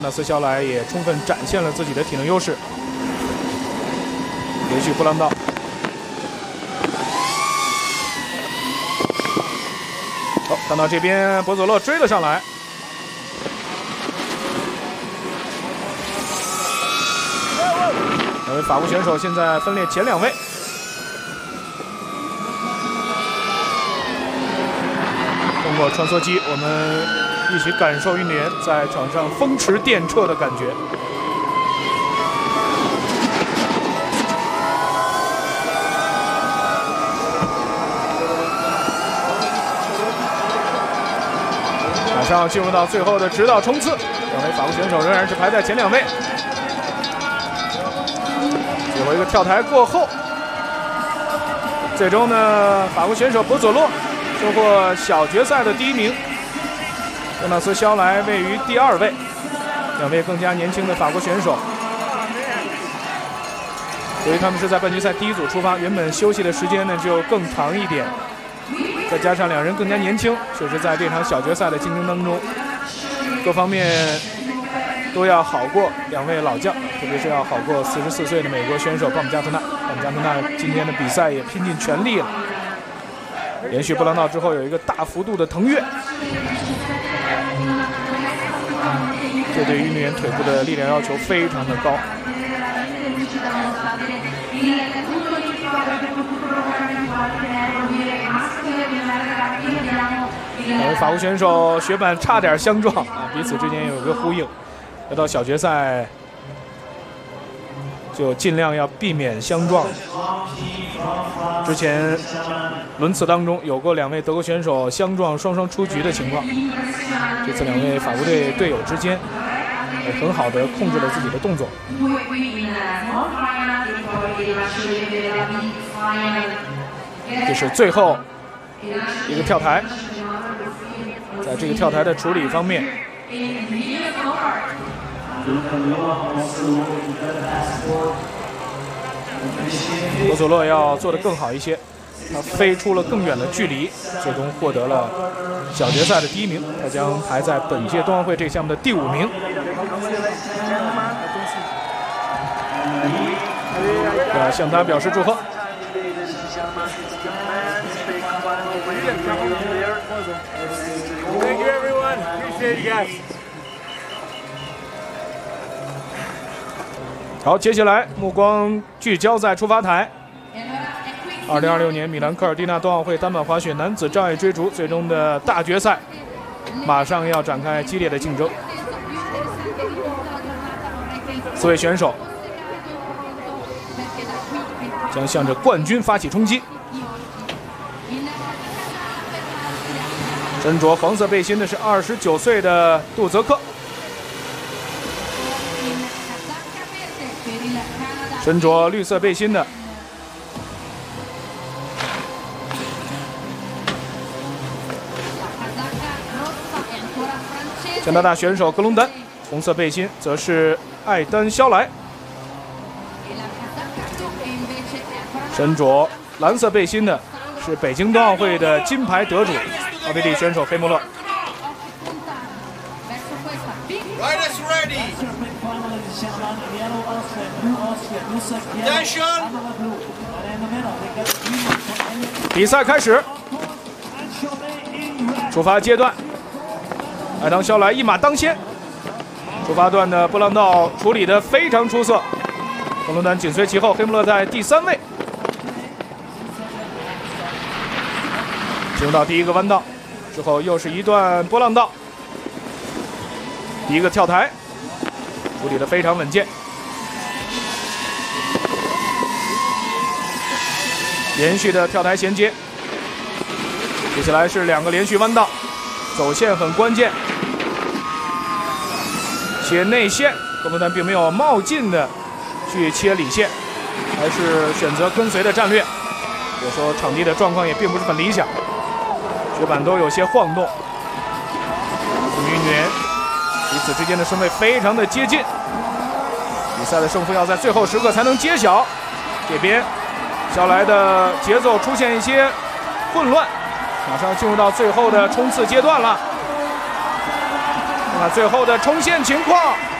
纳斯肖莱也充分展现了自己的体能优势，连续波浪道。好，看到这边博佐洛追了上来。两位法国选手现在分列前2位。通过穿梭机，我们一起感受运动员在场上风驰电掣的感觉。马上进入到最后的直道冲刺，两位法国选手仍然是排在前2位。最后一个跳台过后，最终呢，法国选手博佐洛收获小决赛的第1名。尤纳斯·肖莱位于第2位，两位更加年轻的法国选手。由于他们是在半决赛第1组出发，原本休息的时间呢就更长一点，再加上两人更加年轻，确实在这场小决赛的竞争当中，各方面都要好过两位老将，特别是要好过44岁的美国选手鲍姆加特纳。鲍姆加特纳今天的比赛也拼尽全力了，连续波浪道之后有一个大幅度的腾跃。这对运动员腿部的力量要求非常的高。两位法国选手雪板差点相撞啊，彼此之间有一个呼应。要到小决赛，就尽量要避免相撞。之前轮次当中有过2位德国选手相撞双双出局的情况，这次2位法国队队友之间也很好的控制了自己的动作。这是最后一个跳台，在这个跳台的处理方面，博佐洛要做得更好一些，他飞出了更远的距离，最终获得了小决赛的第1名，他将排在本届冬奥会这个项目的第5名。要向他表示祝贺。Thank you, everyone. Appreciate you guys. 好，接下来目光聚焦在出发台。2026年米兰科尔蒂纳冬奥会单板滑雪男子障碍追逐最终的大决赛，马上要展开激烈的竞争。4位选手将向着冠军发起冲击。身着黄色背心的是29岁的杜泽克，身着绿色背心的加拿大选手格隆丹，红色背心则是艾丹·肖莱，身着蓝色背心的是北京冬奥会的金牌得主奥地利选手黑莫勒。比赛开始，出发阶段，艾当肖莱一马当先，出发段的波浪道处理得非常出色，格隆丹紧随其后，黑莫勒在第3位。进入到第1个弯道之后，又是一段波浪道，第1个跳台处理得非常稳健，连续的跳台衔接。接下来是2个连续弯道，走线很关键，切内线，格隆丹并没有冒进的去切里线，还是选择跟随的战略。有时候场地的状况也并不是很理想，雪板都有些晃动，运动员彼此之间的身位非常的接近，比赛的胜负要在最后时刻才能揭晓。这边肖莱的节奏出现一些混乱，马上进入到最后的冲刺阶段了。 看最后的冲线情况。